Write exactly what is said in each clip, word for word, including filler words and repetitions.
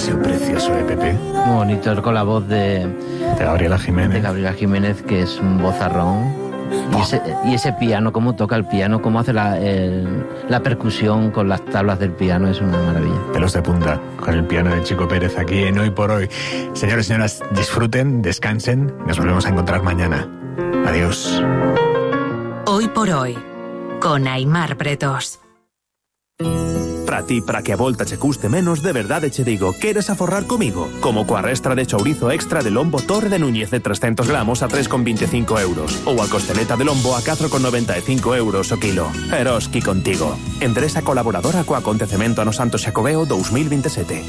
sido precioso, ¿eh, Pepe? Muy bonito, con la voz de... De Gabriela Jiménez. De Gabriela Jiménez, que es un vozarrón. Y ese, y ese piano, cómo toca el piano, cómo hace la, el, la percusión con las tablas del piano, es una maravilla. Pelos de punta, con el piano de Chico Pérez aquí en Hoy por Hoy. Señores y señoras, disfruten, descansen, nos volvemos a encontrar mañana. Adiós. Hoy por Hoy, con Aimar Bretos. Para ti, para que a volta che custe menos, de verdade che digo, queres aforrar comigo? Como coa restra de chourizo extra de lombo Torre de Núñez de trescentos gramos a tres con veinticinco euros. Ou a costeleta de lombo a catro con noventa e cinco euros o kilo. Eroski contigo. Endresa colaboradora co acontecemento ano Santo Xacobeo dos mil veintisiete.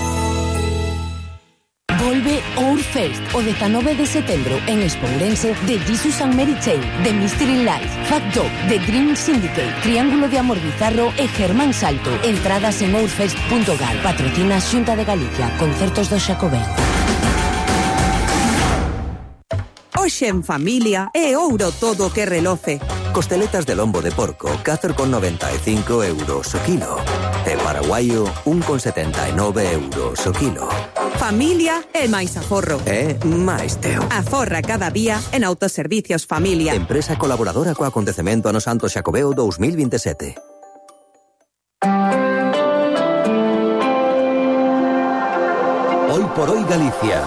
Volve Ourfest o dezanove de setembro en Espourense de Jesus and Mary Chain, The Mystery Life, Fat Dog, The Dream Syndicate, Triángulo de Amor Bizarro e Germán Salto. Entradas en ourfest punto gal. Patrocina Xunta de Galicia. Concertos do Xacobeo. Hoxe en familia é ouro todo que reloce. Costeletas de lombo de porco, catro con noventa e cinco euros o kilo. E paraguayo, un con setenta e nove euros o kilo. Familia é máis aforro. É máis teo. Aforra cada día en Autoservicios Familia. Empresa colaboradora co acontecemento ano Santo Xacobeo dos mil veintisiete. Hoy por Hoy Galicia.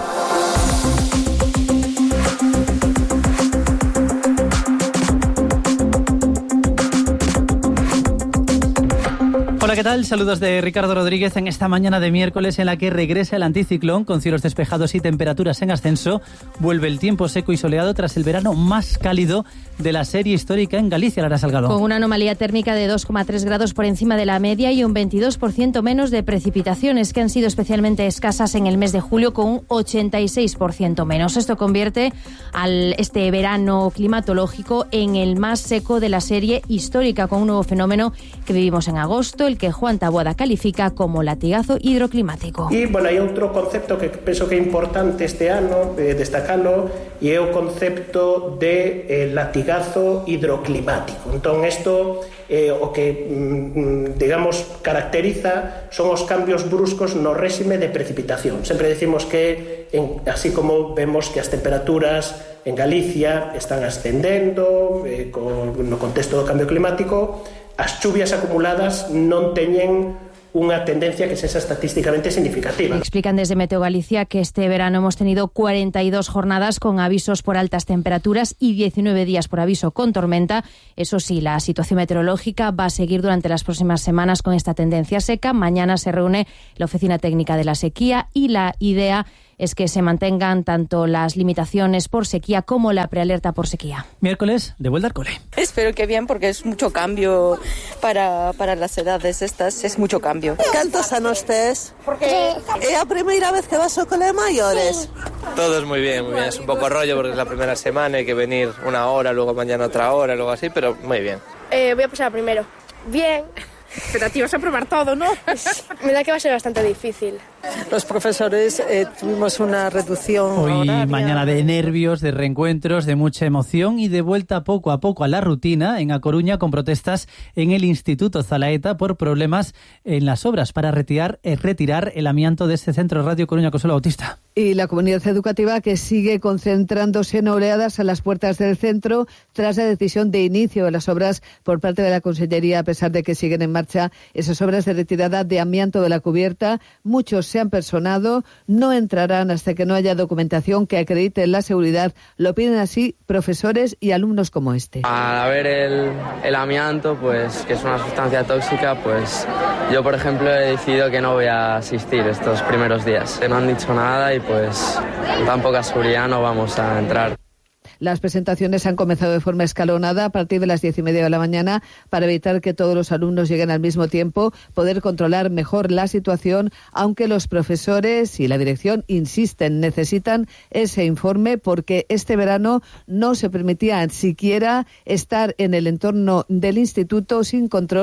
Hola, ¿qué tal? Saludos de Ricardo Rodríguez en esta mañana de miércoles en la que regresa el anticiclón con cielos despejados y temperaturas en ascenso. Vuelve el tiempo seco y soleado tras el verano más cálido de la serie histórica en Galicia, Lara Salgado. Con una anomalía térmica de dos coma tres grados por encima de la media y un veintidós por ciento menos de precipitaciones, que han sido especialmente escasas en el mes de julio, con un ochenta y seis por ciento menos. Esto convierte al este verano climatológico en el más seco de la serie histórica, con un nuevo fenómeno que vivimos en agosto, el que Juan Taboada califica como latigazo hidroclimático. E, bueno, hai outro concepto que penso que é importante este ano eh, destacalo, e é o concepto de eh, latigazo hidroclimático. Entón, isto eh, o que, mm, digamos, caracteriza son os cambios bruscos no réxime de precipitación. Sempre decimos que, en, así como vemos que as temperaturas en Galicia están ascendendo eh, con, no contexto do cambio climático, as chuvias acumuladas non teñen unha tendencia que sexa estatísticamente significativa. Explican desde Meteo Galicia que este verano hemos tenido cuarenta y dos jornadas con avisos por altas temperaturas y diecinueve días por aviso con tormenta. Eso sí, la situación meteorológica va a seguir durante las próximas semanas con esta tendencia seca. Mañana se reúne la Oficina Técnica de la Sequía y la idea es que se mantengan tanto las limitaciones por sequía como la prealerta por sequía. Miércoles, de vuelta al cole. Espero que bien, porque es mucho cambio para, para las edades estas, es mucho cambio. Cantos anos tes? Porque é a primeira vez que vas ao cole maiores. Todos muy bien, muy bien. Es un poco rollo porque es la primera semana, hay que venir una hora, luego mañana otra hora, luego así, pero muy bien. Eh, voy a pasar primero. Bien. Pero a ti vas a probar todo, ¿no? Me da que va a ser bastante difícil. Los profesores eh, tuvimos una reducción Hoy horaria. Mañana de nervios, de reencuentros, de mucha emoción y de vuelta poco a poco a la rutina en A Coruña, con protestas en el Instituto Zalaeta por problemas en las obras para retirar, eh, retirar el amianto de este centro Radio Coruña. Consuelo Bautista. Y la comunidad educativa, que sigue concentrándose en oleadas a las puertas del centro tras la decisión de inicio de las obras por parte de la Consellería, a pesar de que siguen en marcha esas obras de retirada de amianto de la cubierta. Muchos se han personado, no entrarán hasta que no haya documentación que acredite la seguridad. Lo piden así profesores y alumnos como este. Al ver el, el amianto, pues que es una sustancia tóxica, pues yo, por ejemplo, he decidido que no voy a asistir estos primeros días. No han dicho nada y pues con tan poca seguridad no vamos a entrar. Las presentaciones han comenzado de forma escalonada a partir de las diez y media de la mañana para evitar que todos los alumnos lleguen al mismo tiempo, poder controlar mejor la situación, aunque los profesores y la dirección insisten, necesitan ese informe porque este verano no se permitía siquiera estar en el entorno del instituto sin control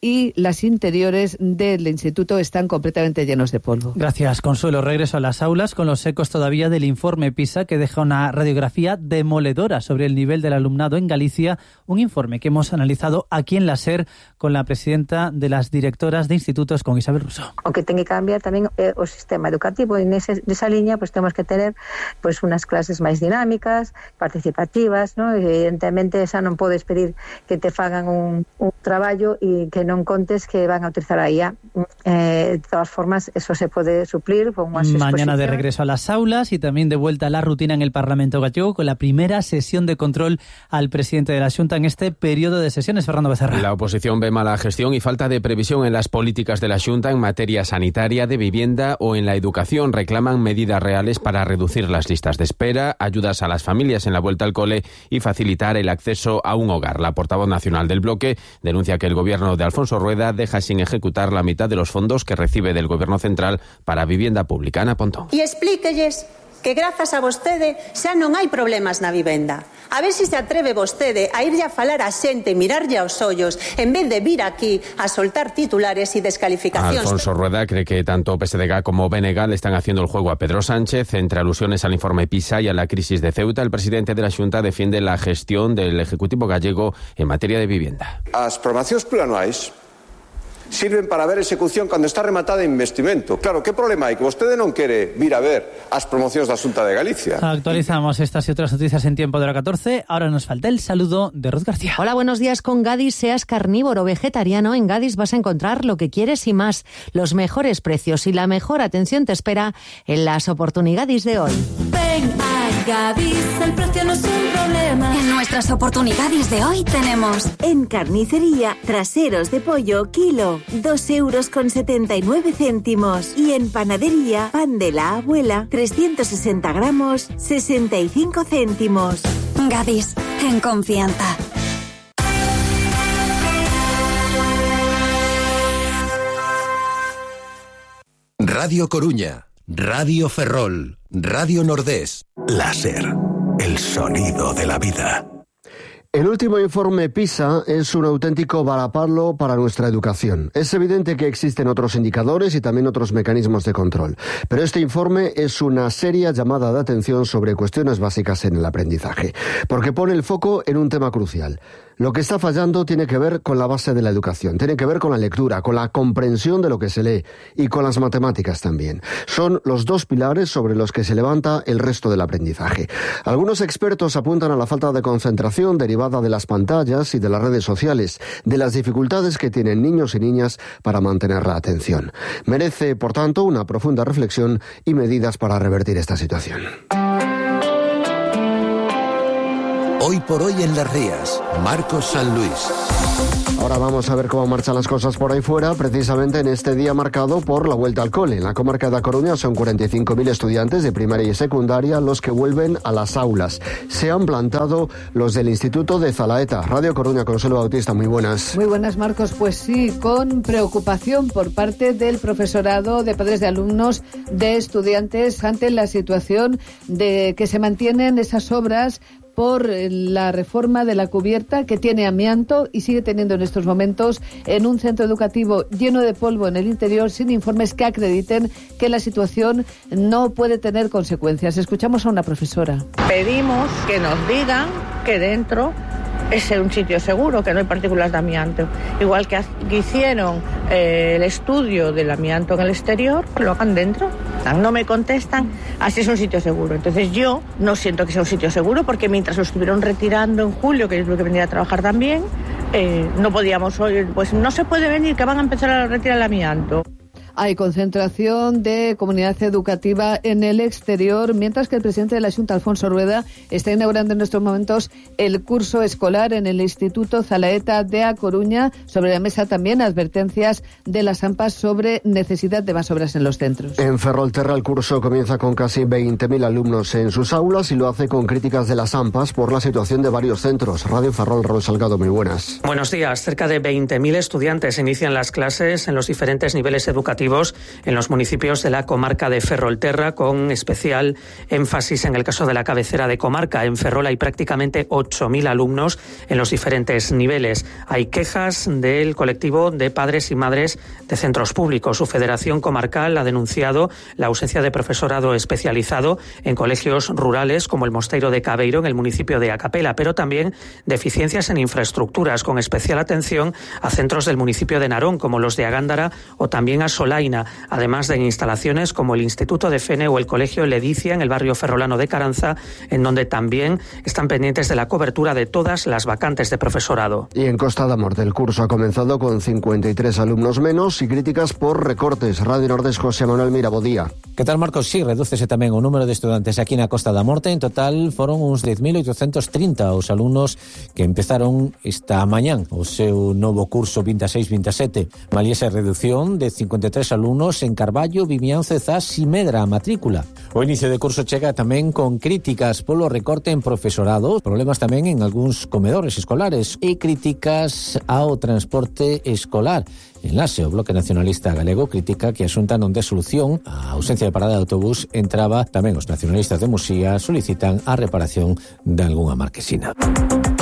y las interiores del instituto están completamente llenos de polvo. Gracias, Consuelo. Regreso a las aulas con los ecos todavía del informe PISA, que deja una radiografía demoledora sobre el nivel del alumnado en Galicia, un informe que hemos analizado aquí en la SER con la presidenta de las directoras de institutos, con Isabel Russo. O que ten que cambiar tamén é o sistema educativo, e nese, nesa liña pues, temos que tener pues, unas clases máis dinámicas, participativas, ¿no? Evidentemente esa non podes pedir que te fagan un, un traballo e que non contes que van a utilizar a I A. Eh, de todas formas, eso se pode suplir con unhas Mañana de regreso a las aulas y también de vuelta a la rutina en el Parlamento gallego con la primera sesión de control al presidente de la Xunta en este periodo de sesiones. Fernando Becerra. La oposición ve mala gestión y falta de previsión en las políticas de la Xunta en materia sanitaria, de vivienda o en la educación. Reclaman medidas reales para reducir las listas de espera, ayudas a las familias en la vuelta al cole y facilitar el acceso a un hogar. La portavoz nacional del bloque denuncia que el gobierno de Alfonso Rueda deja sin ejecutar la mitad de los fondos que recibe del gobierno central para vivienda pública. Ana Pontón. E explíquelles que grazas a vostede xa non hai problemas na vivenda. A ver se se atreve vostede a irlle a falar a xente, mirarlle aos ollos, en vez de vir aquí a soltar titulares e descalificacións. Alfonso Rueda cree que tanto P S D G como B N G le están haciendo el juego a Pedro Sánchez. Entre alusiones al informe PISA y a la crisis de Ceuta, el presidente de la Xunta defiende la gestión del Ejecutivo gallego en materia de vivienda. As programacións plurianuais sirven para ver execución cando está rematada investimento. Claro, que problema hai? Que vostede non quere vir a ver as promocións da Xunta de Galicia. Actualizamos estas y otras noticias en tiempo de la catorce. Ahora nos falta el saludo de Ruth García. Hola, buenos días. Con Gadis, seas carnívoro o vegetariano, en Gadis vas a encontrar lo que quieres y más. Los mejores precios y la mejor atención te espera en las oportunidades de hoy. Ven a Gadis, el precio no es un problema. En nuestras oportunidades de hoy tenemos en carnicería, traseros de pollo, kilo, dos euros con setenta y nueve céntimos. Y en panadería, pan de la abuela, trescientos sesenta gramos, sesenta y cinco céntimos. Gadis, en confianza. Radio Coruña, Radio Ferrol, Radio Nordés, la SER, el sonido de la vida. El último informe PISA es un auténtico varapalo para nuestra educación. Es evidente que existen otros indicadores y también otros mecanismos de control, pero este informe es una seria llamada de atención sobre cuestiones básicas en el aprendizaje, porque pone el foco en un tema crucial. Lo que está fallando tiene que ver con la base de la educación, tiene que ver con la lectura, con la comprensión de lo que se lee y con las matemáticas también. Son los dos pilares sobre los que se levanta el resto del aprendizaje. Algunos expertos apuntan a la falta de concentración derivada de las pantallas y de las redes sociales, de las dificultades que tienen niños y niñas para mantener la atención. Merece, por tanto, una profunda reflexión y medidas para revertir esta situación. Hoy por hoy en Las Rías, Marcos San Luis. Ahora vamos a ver cómo marchan las cosas por ahí fuera, precisamente en este día marcado por la vuelta al cole. En la comarca de A Coruña son cuarenta y cinco mil estudiantes de primaria y secundaria los que vuelven a las aulas. Se han plantado los del Instituto de Zalaeta. Radio Coruña, Consuelo Bautista, muy buenas. Muy buenas, Marcos. Pues sí, con preocupación por parte del profesorado, de padres de alumnos, de estudiantes, ante la situación de que se mantienen esas obras por la reforma de la cubierta que tiene amianto y sigue teniendo en estos momentos en un centro educativo lleno de polvo en el interior, sin informes que acrediten que la situación no puede tener consecuencias. Escuchamos a una profesora. Pedimos que nos digan que dentro es un sitio seguro, que no hay partículas de amianto. Igual que hicieron eh, el estudio del amianto en el exterior, lo hagan dentro. No me contestan, así es un sitio seguro. Entonces yo no siento que sea un sitio seguro, porque mientras lo estuvieron retirando en julio, que yo tuve que venir a trabajar también, eh, no podíamos oír, pues no se puede venir, que van a empezar a retirar el amianto. Hay concentración de comunidad educativa en el exterior, mientras que el presidente de la Xunta, Alfonso Rueda, está inaugurando en estos momentos el curso escolar en el Instituto Zalaeta de A Coruña. Sobre la mesa también advertencias de las AMPAs sobre necesidad de más obras en los centros. En Ferrolterra el curso comienza con casi veinte mil alumnos en sus aulas y lo hace con críticas de las AMPAs por la situación de varios centros. Radio Ferrol, Raúl Salgado, muy buenas. Buenos días. Cerca de veinte mil estudiantes inician las clases en los diferentes niveles educativos educativos en los municipios de la comarca de Ferrolterra, con especial énfasis en el caso de la cabecera de comarca. En Ferrol hay prácticamente ocho mil alumnos en los diferentes niveles. Hay quejas del colectivo de padres y madres de centros públicos. Su federación comarcal ha denunciado la ausencia de profesorado especializado en colegios rurales como el Mosteiro de Cabeiro, en el municipio de Acapela, pero también deficiencias en infraestructuras, con especial atención a centros del municipio de Narón, como los de Agándara o también a Solaina, además de en instalaciones como el Instituto de Fene o el Colegio Ledicia, en el barrio ferrolano de Caranza, en donde también están pendientes de la cobertura de todas las vacantes de profesorado. Y en Costa da Morte el curso ha comenzado con cincuenta y tres alumnos menos y críticas por recortes. Radio Nordés, José Manuel Mirabodía. Que tal, Marcos? Sí, redúcese tamén o número de estudantes aquí na Costa da Morte. En total foron uns dez mil oitocentos trinta os alumnos que empezaron esta mañán o seu novo curso vinte e seis vinte e sete. Malia esa reducción de cincuenta e tres alumnos en Carballo, Vimianzo e Zas si medra a matrícula. O inicio de curso chega tamén con críticas polo recorte en profesorado, problemas tamén en algúns comedores escolares e críticas ao transporte escolar. Enlace, o Bloque Nacionalista Galego critica que a Xunta non dé solución á ausencia de parada de autobús en Traba. Tamén os nacionalistas de Muxía solicitan a reparación de algunha marquesina.